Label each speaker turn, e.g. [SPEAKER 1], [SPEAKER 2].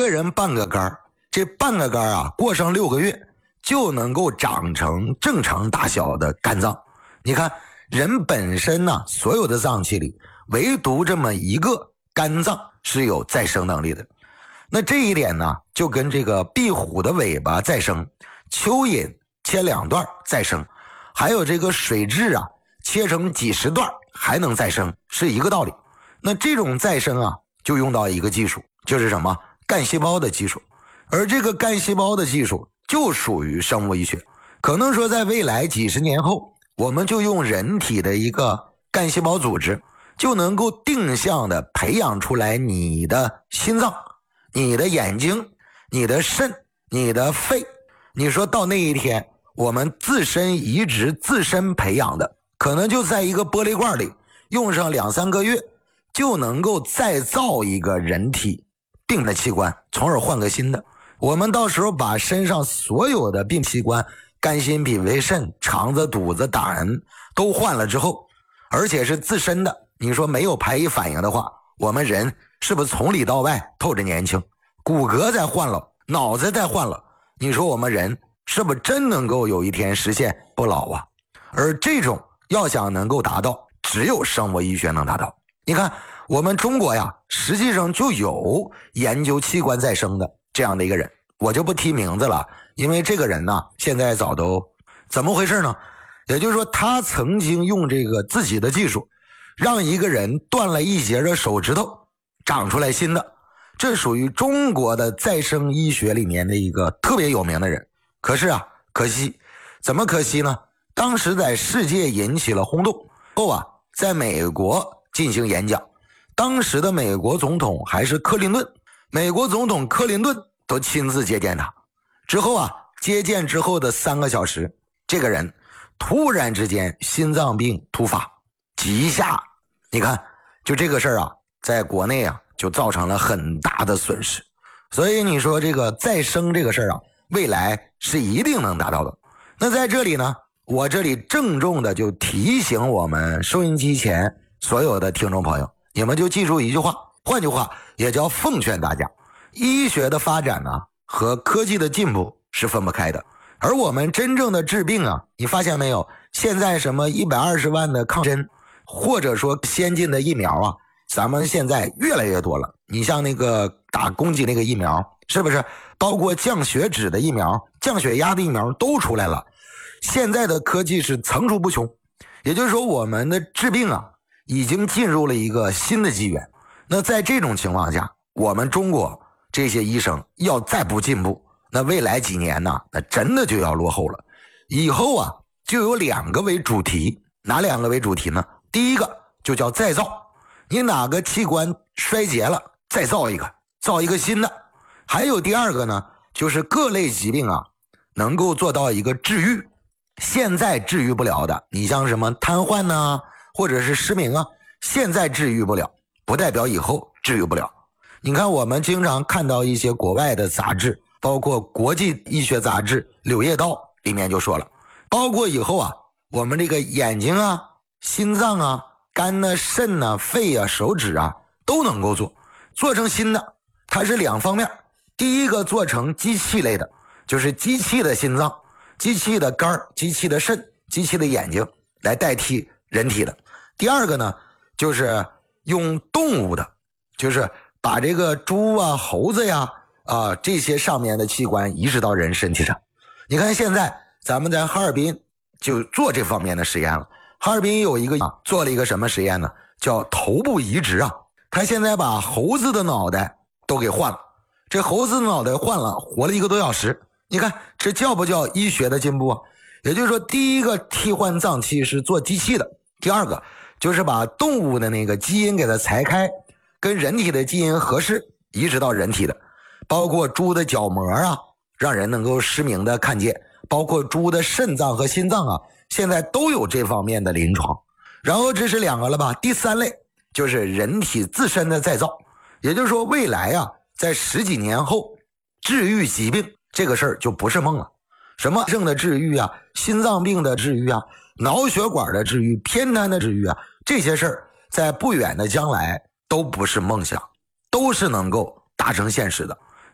[SPEAKER 1] 个人半个肝，这半个肝啊，过上6个月就能够长成正常大小的肝脏。你看人本身呢，所有的脏器里唯独这么一个肝脏是有再生能力的。那这一点呢，就跟这个壁虎的尾巴再生，蚯蚓切2段再生，还有这个水蛭啊切成几十段还能再生是一个道理。那这种再生啊，就用到一个技术，就是什么干细胞的技术。而这个干细胞的技术就属于生物医学。可能说在未来几十年后，我们就用人体的一个干细胞组织，就能够定向的培养出来你的心脏、你的眼睛、你的肾、你的肺。你说到那一天，我们自身移植、自身培养的，可能就在一个玻璃罐里用上2-3个月，就能够再造一个人体病的器官，从而换个新的。我们到时候把身上所有的病器官，肝心脾肺肾、肠子肚子胆都换了之后，而且是自身的，你说没有排异反应的话，我们人是不是从里到外透着年轻？骨骼再换了，脑子再换了，你说我们人是不是真能够有一天实现不老啊？而这种要想能够达到，只有生物医学能达到。你看我们中国呀，实际上就有研究器官再生的这样的一个人，我就不提名字了，因为这个人呢现在早都怎么回事呢？也就是说他曾经用这个自己的技术让一个人断了1节的手指头长出来新的，这属于中国的再生医学里面的一个特别有名的人。可是啊，可惜，怎么可惜呢？当时在世界引起了轰动后啊，在美国进行演讲，当时的美国总统还是克林顿，美国总统克林顿都亲自接见他。之后啊，接见之后的3个小时，这个人突然之间心脏病突发急下，你看就这个事儿啊，在国内啊就造成了很大的损失。所以你说这个再生这个事儿啊，未来是一定能达到的。那在这里呢，我这里郑重的就提醒我们收音机前所有的听众朋友，你们就记住一句话，换句话也叫奉劝大家，医学的发展呢和科技的进步是分不开的。而我们真正的治病啊，你发现没有，现在什么120万的抗针，或者说先进的疫苗啊，咱们现在越来越多了。你像那个打宫颈那个疫苗，是不是包括降血脂的疫苗、降血压的疫苗都出来了？现在的科技是层出不穷，也就是说我们的治病啊已经进入了一个新的纪元。那在这种情况下，我们中国这些医生要再不进步，那未来几年呢，那真的就要落后了。以后啊就有2个为主题，哪2个为主题呢？第一个就叫再造，你哪个器官衰竭了，再造一个，造一个新的。还有第2个呢，就是各类疾病啊能够做到一个治愈，现在治愈不了的，你像什么瘫痪呢，或者是失明啊，现在治愈不了，不代表以后治愈不了。你看我们经常看到一些国外的杂志，包括国际医学杂志《柳叶刀》里面就说了，包括以后啊我们这个眼睛啊、心脏啊、肝啊、肾啊、肺啊、手指啊都能够做成新的。它是2方面，第一个做成机器类的，就是机器的心脏、机器的肝、机器的肾、机器的眼睛来代替人体的。第2个呢，就是用动物的，就是把这个猪啊、猴子呀这些上面的器官移植到人身体上。你看现在咱们在哈尔滨就做这方面的实验了。哈尔滨有一个做了一个什么实验呢？叫头部移植啊。他现在把猴子的脑袋都给换了，这猴子的脑袋换了，活了1个多小时。你看这叫不叫医学的进步啊？也就是说，第一个替换脏器是做机器的，第2个就是把动物的那个基因给它裁开，跟人体的基因合适，移植到人体的。包括猪的角膜啊，让人能够失明的看见，包括猪的肾脏和心脏啊，现在都有这方面的临床。然后这是2个了吧，第3类就是人体自身的再造。也就是说未来啊，在10几年后，治愈疾病这个事儿就不是梦了。什么症的治愈啊，心脏病的治愈啊，脑血管的治愈，偏瘫的治愈啊，这些事儿在不远的将来都不是梦想，都是能够达成现实的。